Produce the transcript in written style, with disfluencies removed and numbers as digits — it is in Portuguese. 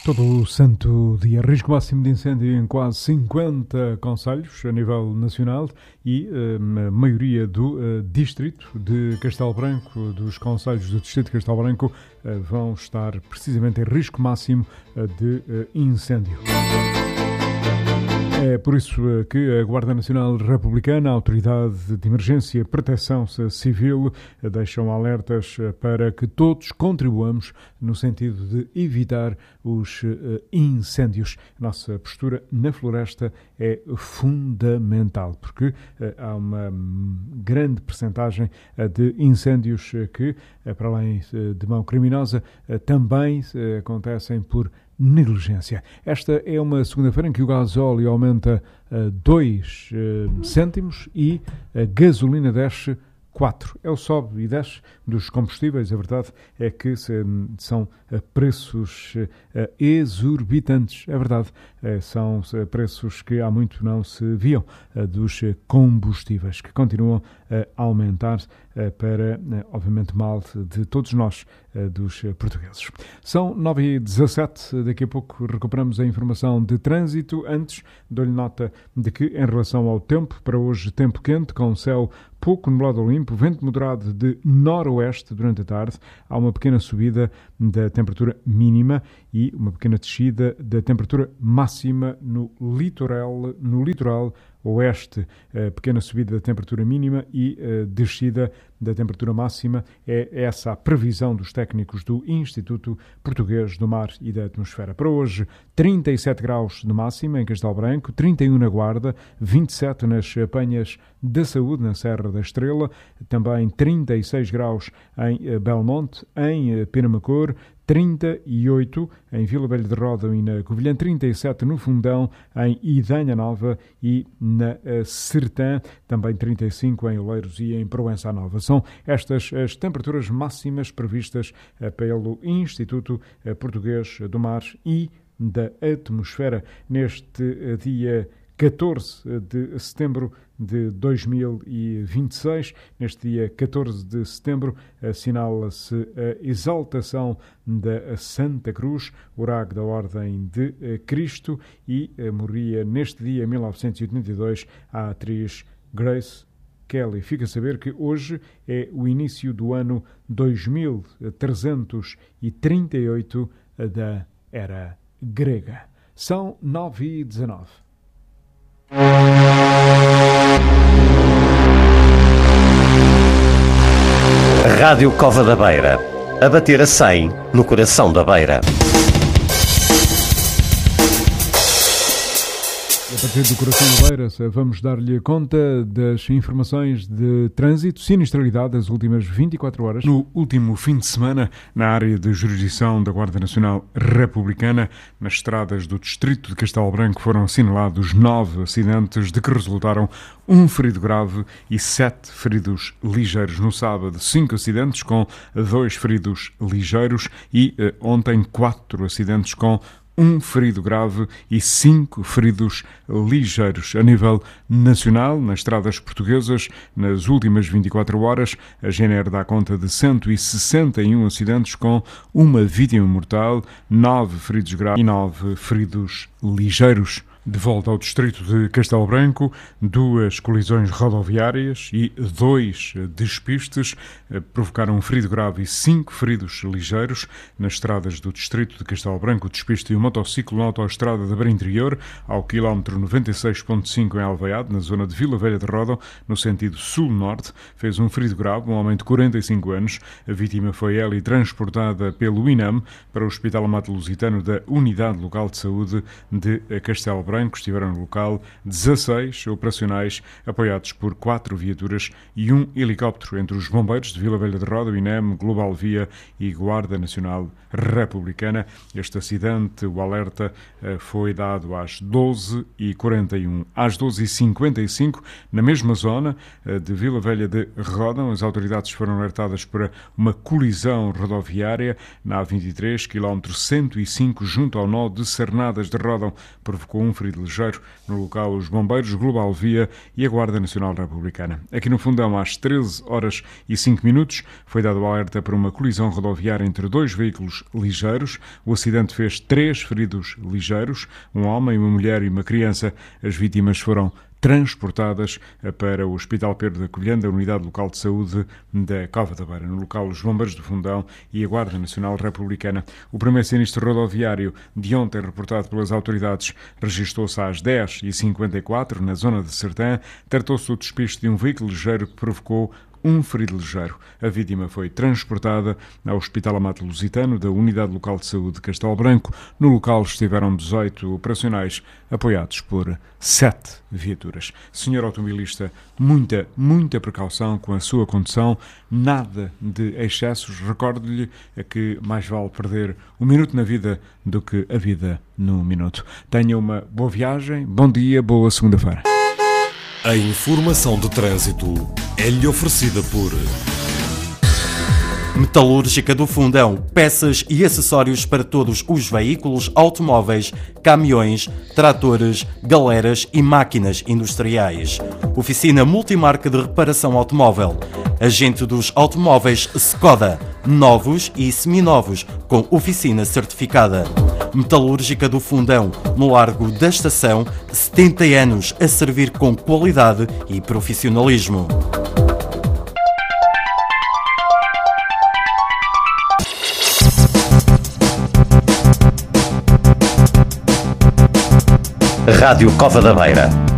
Todo o santo dia, risco máximo de incêndio em quase 50 concelhos a nível nacional e a maioria do distrito de Castelo Branco, dos concelhos do distrito de Castelo Branco, vão estar precisamente em risco máximo de incêndio. É por isso que a Guarda Nacional Republicana, a Autoridade de Emergência e Proteção Civil deixam alertas para que todos contribuamos no sentido de evitar os incêndios. Nossa postura na floresta é fundamental, porque há uma grande percentagem de incêndios que, para além de mão criminosa, também acontecem por negligência. Esta é uma segunda-feira em que o gasóleo aumenta 2 cêntimos e a gasolina desce 4. É o sobe e desce dos combustíveis. A verdade é que são preços exorbitantes. É verdade, são preços que há muito não se viam dos combustíveis, que continuam a aumentar para, obviamente, mal de todos nós, dos portugueses. São 9h17, daqui a pouco recuperamos a informação de trânsito. Antes, dou-lhe nota de que, em relação ao tempo, para hoje, tempo quente, com céu pouco nublado ou limpo, vento moderado de noroeste durante a tarde, há uma pequena subida da temperatura mínima e uma pequena descida da temperatura máxima no litoral oeste, pequena subida da temperatura mínima e descida da temperatura máxima. É essa a previsão dos técnicos do Instituto Português do Mar e da Atmosfera. Para hoje, 37 graus de máxima em Castelo Branco, 31 na Guarda, 27 nas Penhas da Saúde, na Serra da Estrela, também 36 graus em Belmonte, em Penamacor, 38 em Vila Velha de Ródão e na Covilhã, 37 no Fundão, em Idanha Nova e na Sertã, também 35 em Oleiros e em Proença Nova. São estas as temperaturas máximas previstas pelo Instituto Português do Mar e da Atmosfera neste dia 14 de setembro de 2026. Neste dia 14 de setembro assinala-se a exaltação da Santa Cruz, orago da Ordem de Cristo, e morria neste dia, em 1982, a atriz Grace Kelly. Fica a saber que hoje é o início do ano 2338 da Era Grega. São 9h19. Rádio Cova da Beira, a bater a 100 no coração da Beira. A partir do coração da Beira, vamos dar-lhe conta das informações de trânsito, sinistralidade das últimas 24 horas. No último fim de semana, na área de jurisdição da Guarda Nacional Republicana, nas estradas do distrito de Castelo Branco, foram assinalados 9 acidentes, de que resultaram 1 ferido grave e 7 feridos ligeiros. No sábado, 5 acidentes com 2 feridos ligeiros e ontem 4 acidentes com 1 ferido grave e 5 feridos ligeiros. A nível nacional, nas estradas portuguesas, nas últimas 24 horas, a GNR dá conta de 161 acidentes com 1 vítima mortal, 9 feridos graves e 9 feridos ligeiros. De volta ao distrito de Castelo Branco, 2 colisões rodoviárias e 2 despistes provocaram 1 ferido grave e 5 feridos ligeiros nas estradas do distrito de Castelo Branco. O despiste de um motociclo na autoestrada da Beira Interior, ao quilómetro 96.5 em Alvaiade, na zona de Vila Velha de Ródão, no sentido sul-norte, fez 1 ferido grave, um homem de 45 anos. A vítima foi transportada pelo INAM para o Hospital Amato Lusitano da Unidade Local de Saúde de Castelo Branco. Estiveram no local 16 operacionais, apoiados por 4 viaturas e 1 helicóptero, entre os bombeiros de Vila Velha de Ródão, INEM, Global Via e Guarda Nacional Republicana. Este acidente, o alerta, foi dado às 12h41. Às 12h55, na mesma zona de Vila Velha de Ródão, as autoridades foram alertadas para uma colisão rodoviária na A23, quilómetro 105, junto ao nó de Cernadas de Ródão. Provocou 1 ferido ligeiro. No local, os bombeiros, Global Via e a Guarda Nacional Republicana. Aqui no Fundão, às 13h05, foi dado alerta para uma colisão rodoviária entre dois veículos ligeiros. O acidente fez 3 feridos ligeiros, um homem, uma mulher e uma criança. As vítimas foram transportadas para o Hospital Pedro da Covilhã, da Unidade Local de Saúde da Cova da Beira. No local, os bombeiros do Fundão e a Guarda Nacional Republicana. O primeiro sinistro rodoviário de ontem, reportado pelas autoridades, registrou-se às 10h54, na zona de Sertã. Tratou-se do despiste de um veículo ligeiro que provocou um ferido ligeiro. A vítima foi transportada ao Hospital Amato Lusitano da Unidade Local de Saúde de Castelo Branco. No local estiveram 18 operacionais, apoiados por 7 viaturas. Senhor automobilista, muita precaução com a sua condução, nada de excessos. Recorde-lhe que mais vale perder um minuto na vida do que a vida num minuto. Tenha uma boa viagem, bom dia, boa segunda-feira. A informação de trânsito é-lhe oferecida por Metalúrgica do Fundão, peças e acessórios para todos os veículos, automóveis, caminhões, tratores, galeras e máquinas industriais. Oficina multimarca de reparação automóvel. Agente dos automóveis Skoda, novos e seminovos, com oficina certificada. Metalúrgica do Fundão, no Largo da Estação, 70 anos a servir com qualidade e profissionalismo. Rádio Cova da Beira.